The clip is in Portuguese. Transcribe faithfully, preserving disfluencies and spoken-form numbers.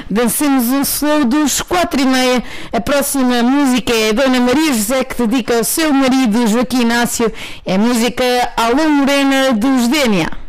Dancemos um slow dos quatro e meia. A próxima música é a Dona Maria José, que dedica ao seu marido Joaquim Inácio. É a música Alô Morena dos D N A.